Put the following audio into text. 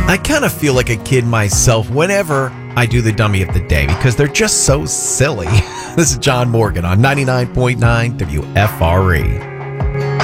I kind of feel like a kid myself whenever I do the dummy of the day because they're just so silly. This is John Morgan on 99.9 WFRE.